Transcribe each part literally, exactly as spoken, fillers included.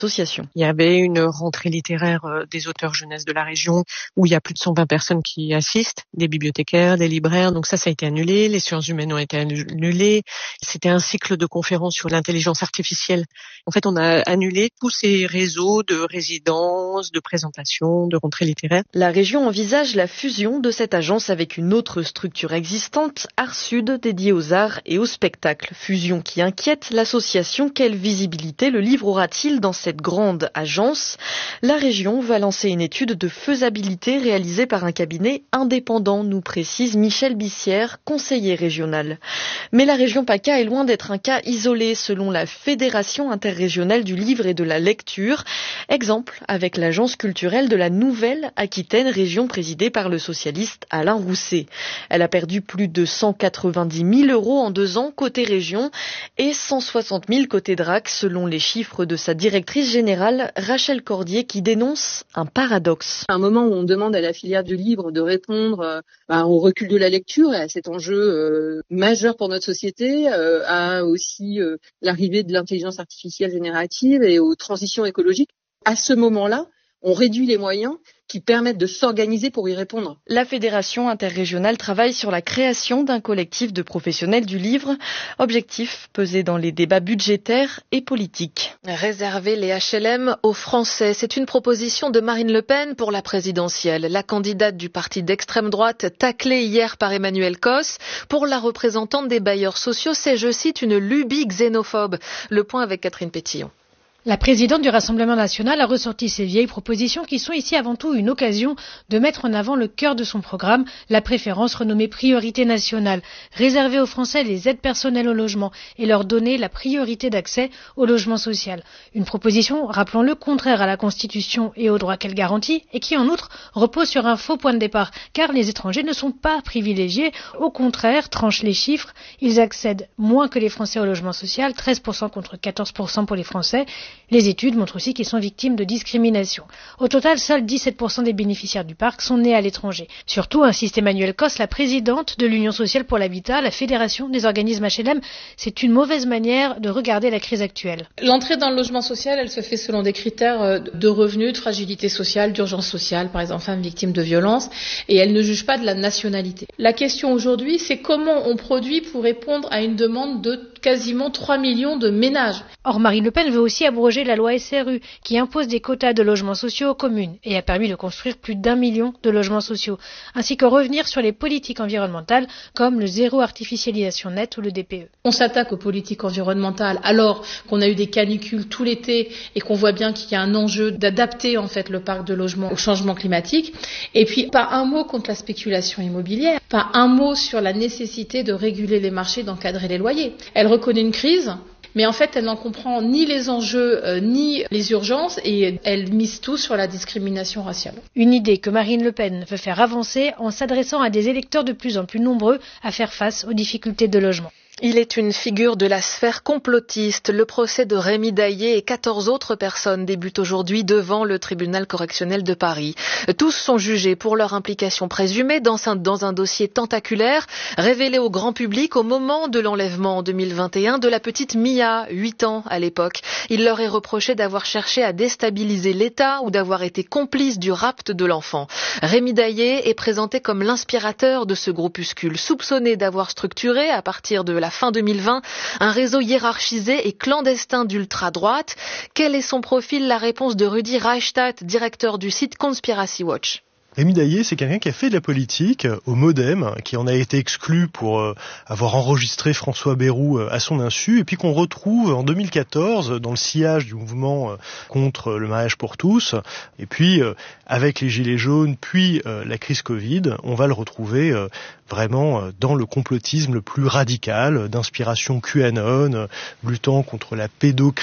association. Il y avait une rentrée littéraire des auteurs jeunesse de la région où il y a plus de cent vingt personnes qui assistent, des bibliothécaires, des libraires. Donc ça, ça a été annulé. Les sciences humaines ont été annulées. C'était un cycle de conférences sur l'intelligence artificielle. En fait, on a annulé tous ces réseaux de résidences, de présentations, de rentrées littéraires. La région envisage la fusion de cette agence avec une autre structure existante, Art Sud, dédiée aux arts et au spectacle. Fusion qui inquiète l'association. Quelle visibilité le livre aura-t-il dans cette grande agence? La région va lancer une étude de faisabilité réalisée par un cabinet indépendant, nous précise Michel Bissière, conseiller régional. Mais la région PACA est loin d'être un cas isolé selon la Fédération interrégionale du livre et de la lecture. Exemple avec l'agence culturelle de la Nouvelle-Aquitaine, région présidée par le socialiste Alain Rousset. Elle a perdu plus de cent quatre-vingt-dix mille euros en deux ans côté région et cent soixante mille côté D R A C selon les chiffres de sa directrice générale Rachel Cordier qui dénonce un paradoxe. À un moment où on demande à la filière du livre de répondre euh, bah, au recul de la lecture et à cet enjeu euh, majeur pour notre société, euh, à aussi euh, l'arrivée de l'intelligence artificielle générative et aux transitions écologiques, à ce moment-là, on réduit les moyens qui permettent de s'organiser pour y répondre. La Fédération interrégionale travaille sur la création d'un collectif de professionnels du livre. Objectif, peser dans les débats budgétaires et politiques. Réserver les H L M aux Français, c'est une proposition de Marine Le Pen pour la présidentielle. La candidate du parti d'extrême droite, taclée hier par Emmanuel Cos. Pour la représentante des bailleurs sociaux, c'est, je cite, une lubie xénophobe. Le point avec Catherine Pétillon. La présidente du Rassemblement national a ressorti ces vieilles propositions qui sont ici avant tout une occasion de mettre en avant le cœur de son programme, la préférence renommée priorité nationale, réserver aux Français les aides personnelles au logement et leur donner la priorité d'accès au logement social. Une proposition, rappelons-le, contraire à la Constitution et aux droits qu'elle garantit et qui en outre repose sur un faux point de départ car les étrangers ne sont pas privilégiés, au contraire, tranchent les chiffres, ils accèdent moins que les Français au logement social, treize pour cent contre quatorze pour cent pour les Français. Les études montrent aussi qu'ils sont victimes de discrimination. Au total, seuls dix-sept pour cent des bénéficiaires du parc sont nés à l'étranger. Surtout, insiste Emmanuel Cos, la présidente de l'Union sociale pour l'habitat, la fédération des organismes H L M, c'est une mauvaise manière de regarder la crise actuelle. L'entrée dans le logement social, elle se fait selon des critères de revenus, de fragilité sociale, d'urgence sociale, par exemple femmes victimes de violences, et elle ne juge pas de la nationalité. La question aujourd'hui, c'est comment on produit pour répondre à une demande de quasiment trois millions de ménages. Or, Marine Le Pen veut aussi abroger la loi S R U qui impose des quotas de logements sociaux aux communes et a permis de construire plus d'un million de logements sociaux, ainsi que revenir sur les politiques environnementales comme le zéro artificialisation nette ou le D P E. On s'attaque aux politiques environnementales alors qu'on a eu des canicules tout l'été et qu'on voit bien qu'il y a un enjeu d'adapter en fait le parc de logement au changement climatique. Et puis pas un mot contre la spéculation immobilière, pas un mot sur la nécessité de réguler les marchés, d'encadrer les loyers. Elle reconnaît une crise, mais en fait, elle n'en comprend ni les enjeux, euh, ni les urgences, et elle mise tout sur la discrimination raciale. Une idée que Marine Le Pen veut faire avancer en s'adressant à des électeurs de plus en plus nombreux à faire face aux difficultés de logement. Il est une figure de la sphère complotiste. Le procès de Rémi Daillé et quatorze autres personnes débute aujourd'hui devant le tribunal correctionnel de Paris. Tous sont jugés pour leur implication présumée dans un, dans un dossier tentaculaire révélé au grand public au moment de l'enlèvement en deux mille vingt et un de la petite Mia, huit ans à l'époque. Il leur est reproché d'avoir cherché à déstabiliser l'État ou d'avoir été complice du rapt de l'enfant. Rémi Daillé est présenté comme l'inspirateur de ce groupuscule, soupçonné d'avoir structuré à partir de la fin deux mille vingt, un réseau hiérarchisé et clandestin d'ultra-droite. Quel est son profil? La réponse de Rudi Reichstadt, directeur du site Conspiracy Watch. Rémi Daillé, c'est quelqu'un qui a fait de la politique au MoDem, qui en a été exclu pour euh, avoir enregistré François Bayrou euh, à son insu, et puis qu'on retrouve en deux mille quatorze dans le sillage du mouvement euh, contre le mariage pour tous. Et puis, euh, avec les Gilets jaunes, puis euh, la crise Covid, on va le retrouver euh, vraiment dans le complotisme le plus radical, d'inspiration QAnon, euh, luttant contre la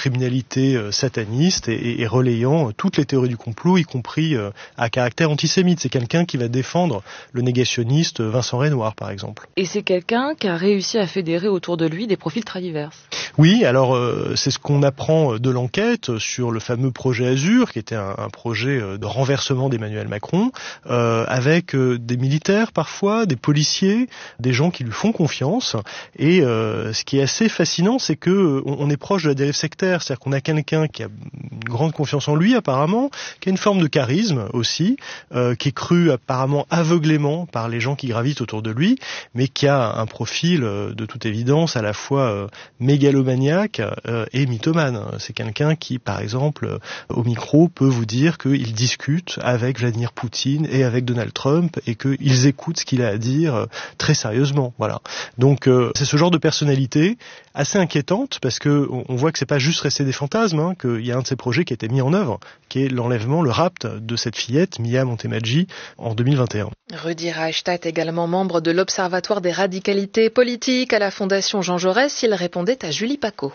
pédocriminalité euh, sataniste et, et, et relayant euh, toutes les théories du complot, y compris euh, à caractère antisémite. antisémite. C'est quelqu'un qui va défendre le négationniste Vincent Renoir, par exemple. Et c'est quelqu'un qui a réussi à fédérer autour de lui des profils très divers. Oui, alors euh, c'est ce qu'on apprend de l'enquête sur le fameux projet Azur, qui était un, un projet de renversement d'Emmanuel Macron, euh, avec euh, des militaires parfois, des policiers, des gens qui lui font confiance. Et euh, ce qui est assez fascinant, c'est que on, on est proche de la dérive sectaire, c'est-à-dire qu'on a quelqu'un qui a une grande confiance en lui apparemment, qui a une forme de charisme aussi, euh, qui est cru apparemment aveuglément par les gens qui gravitent autour de lui, mais qui a un profil euh, de toute évidence à la fois euh, mégalomaniaque euh, et mythomane. C'est quelqu'un qui, par exemple, euh, au micro, peut vous dire qu'il discute avec Vladimir Poutine et avec Donald Trump et qu'ils écoutent ce qu'il a à dire euh, très sérieusement. Voilà. Donc euh, c'est ce genre de personnalité assez inquiétante parce que on voit que c'est pas juste rester des fantasmes, hein, qu'il y a un de ces projets qui a été mis en œuvre, qui est l'enlèvement, le rapt de cette fillette, Mia Montemaggi, en deux mille vingt et un. Rudi Reichstadt, également membre de l'Observatoire des radicalités politiques à la Fondation Jean Jaurès, il répondait à Julie Paco.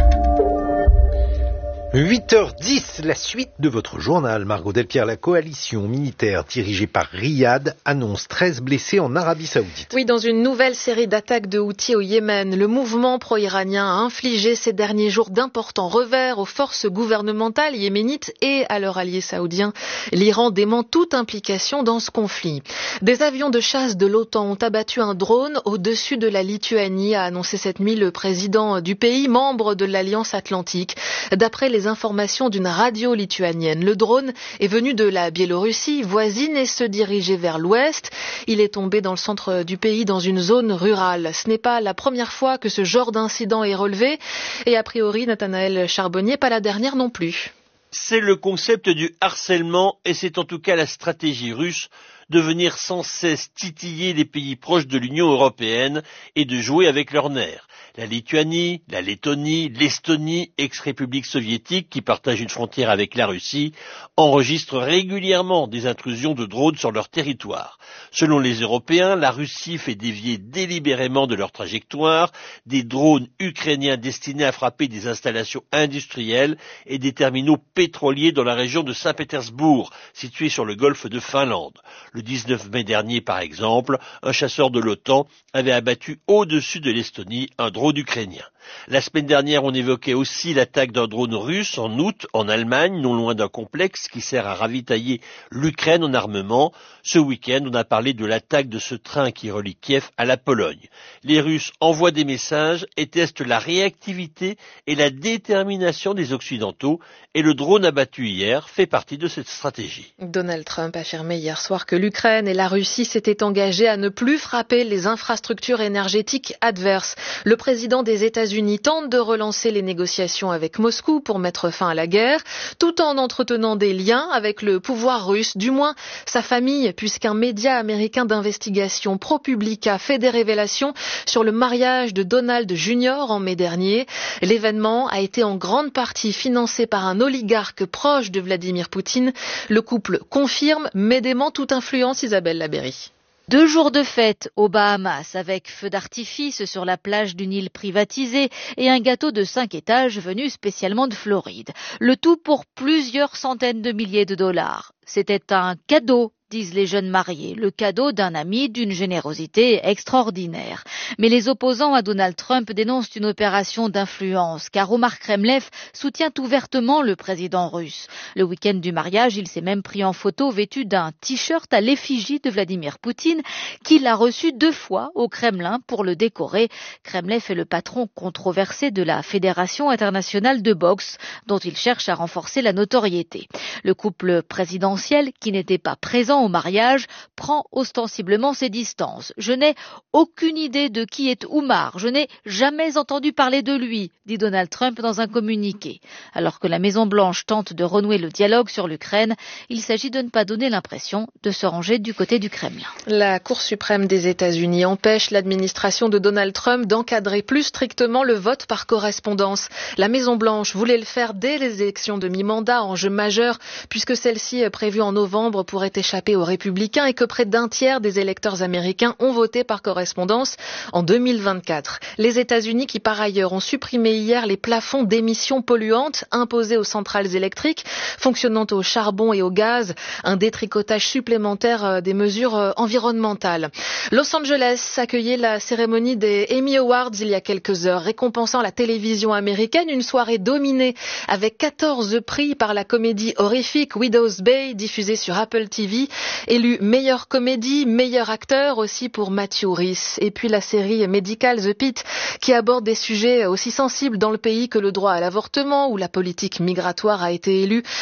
huit heures dix, la suite de votre journal. Margot Delpierre, la coalition militaire dirigée par Riyad annonce treize blessés en Arabie Saoudite. Oui, dans une nouvelle série d'attaques de Houthis au Yémen, le mouvement pro-iranien a infligé ces derniers jours d'importants revers aux forces gouvernementales yéménites et à leur allié saoudien. L'Iran dément toute implication dans ce conflit. Des avions de chasse de l'OTAN ont abattu un drone au-dessus de la Lituanie, a annoncé cette nuit le président du pays, membre de l'Alliance Atlantique. D'après les informations d'une radio lituanienne, le drone est venu de la Biélorussie voisine et se dirigeait vers l'ouest. Il est tombé dans le centre du pays, dans une zone rurale. Ce n'est pas la première fois que ce genre d'incident est relevé et a priori, Nathanaël Charbonnier, pas la dernière non plus. C'est le concept du harcèlement et c'est en tout cas la stratégie russe de venir sans cesse titiller les pays proches de l'Union européenne et de jouer avec leurs nerfs. La Lituanie, la Lettonie, l'Estonie, ex-république soviétique qui partagent une frontière avec la Russie, enregistrent régulièrement des intrusions de drones sur leur territoire. Selon les Européens, la Russie fait dévier délibérément de leur trajectoire des drones ukrainiens destinés à frapper des installations industrielles et des terminaux pétroliers dans la région de Saint-Pétersbourg, située sur le golfe de Finlande. Le dix-neuf mai dernier, par exemple, un chasseur de l'OTAN avait abattu au-dessus de l'Estonie un drone ukrainien. La semaine dernière, on évoquait aussi l'attaque d'un drone russe en août en Allemagne, non loin d'un complexe qui sert à ravitailler l'Ukraine en armement. Ce week-end, on a parlé de l'attaque de ce train qui relie Kiev à la Pologne. Les Russes envoient des messages et testent la réactivité et la détermination des Occidentaux et le drone abattu hier fait partie de cette stratégie. Donald Trump affirmait hier soir que l'Ukraine et la Russie s'étaient engagées à ne plus frapper les infrastructures énergétiques adverses. Le président des États-Unis tente de relancer les négociations avec Moscou pour mettre fin à la guerre, tout en entretenant des liens avec le pouvoir russe, du moins sa famille, puisqu'un média américain d'investigation, ProPublica, fait des révélations sur le mariage de Donald junior en mai dernier. L'événement a été en grande partie financé par un oligarque proche de Vladimir Poutine. Le couple confirme, mais dément toute influence, Isabelle Labéry. Deux jours de fête aux Bahamas avec feux d'artifice sur la plage d'une île privatisée et un gâteau de cinq étages venu spécialement de Floride. Le tout pour plusieurs centaines de milliers de dollars. C'était un cadeau, disent les jeunes mariés, le cadeau d'un ami d'une générosité extraordinaire. Mais les opposants à Donald Trump dénoncent une opération d'influence, car Omar Kremlev soutient ouvertement le président russe. Le week-end du mariage, il s'est même pris en photo vêtu d'un t-shirt à l'effigie de Vladimir Poutine, qu'il a reçu deux fois au Kremlin pour le décorer. Kremlev est le patron controversé de la Fédération internationale de boxe, dont il cherche à renforcer la notoriété. Le couple présidentiel, qui n'était pas présent au mariage, prend ostensiblement ses distances. Je n'ai aucune idée de qui est Omar. Je n'ai jamais entendu parler de lui, dit Donald Trump dans un communiqué. Alors que la Maison-Blanche tente de renouer le dialogue sur l'Ukraine, il s'agit de ne pas donner l'impression de se ranger du côté du Kremlin. La Cour suprême des États-Unis empêche l'administration de Donald Trump d'encadrer plus strictement le vote par correspondance. La Maison-Blanche voulait le faire dès les élections de mi-mandat, enjeu majeur, puisque celle-ci, prévue en novembre, pourrait échapper majorité aux Républicains et que près d'un tiers des électeurs américains ont voté par correspondance en deux mille vingt-quatre. Les États-Unis qui par ailleurs ont supprimé hier les plafonds d'émissions polluantes imposés aux centrales électriques fonctionnant au charbon et au gaz, un détricotage supplémentaire des mesures environnementales. Los Angeles accueillait la cérémonie des Emmy Awards il y a quelques heures, récompensant la télévision américaine, une soirée dominée avec quatorze prix par la comédie horrifique Widow's Bay, diffusée sur Apple T V, élu meilleure comédie, meilleur acteur aussi pour Matthew Rhys. Et puis la série médicale The Pitt, qui aborde des sujets aussi sensibles dans le pays que le droit à l'avortement ou la politique migratoire, a été élue